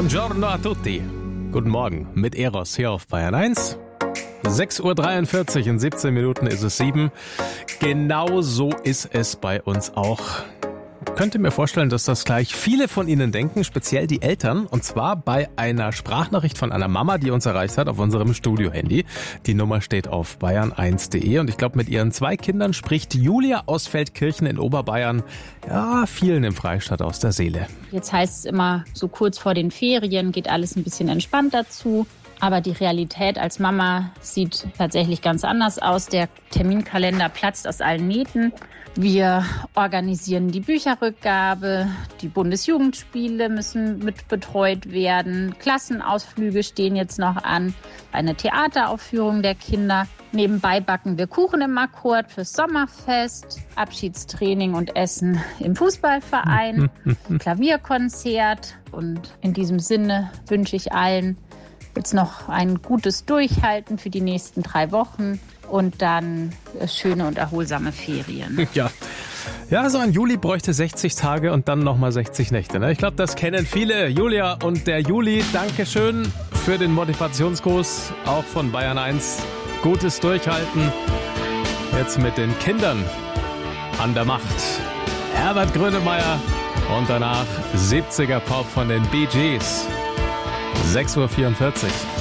Buongiorno a tutti. Guten Morgen mit Eros hier auf Bayern 1. 6.43 Uhr, in 17 Minuten ist es 7. Genau so ist es bei uns auch. Ich könnte mir vorstellen, dass das gleich viele von Ihnen denken, speziell die Eltern. Und zwar bei einer Sprachnachricht von einer Mama, die uns erreicht hat auf unserem Studio-Handy. Die Nummer steht auf bayern1.de. Und ich glaube, mit ihren 2 Kindern spricht Julia aus Feldkirchen in Oberbayern vielen im Freistaat aus der Seele. Jetzt heißt es immer, so kurz vor den Ferien geht alles ein bisschen entspannter zu. Aber die Realität als Mama sieht tatsächlich ganz anders aus. Der Terminkalender platzt aus allen Nähten. Wir organisieren die Bücherrückgabe, die Bundesjugendspiele müssen mit betreut werden, Klassenausflüge stehen jetzt noch an, eine Theateraufführung der Kinder. Nebenbei backen wir Kuchen im Akkord fürs Sommerfest, Abschiedstraining und Essen im Fußballverein, Klavierkonzert. Und in diesem Sinne wünsche ich allen jetzt noch ein gutes Durchhalten für die nächsten 3 Wochen. Und dann schöne und erholsame Ferien. Ja, so ein Juli bräuchte 60 Tage und dann nochmal 60 Nächte. Ne? Ich glaube, das kennen viele. Julia und der Juli, Dankeschön für den Motivationsgruß, auch von Bayern 1. Gutes Durchhalten. Jetzt mit den Kindern an der Macht. Herbert Grönemeyer und danach 70er Pop von den Bee Gees. 6.44 Uhr.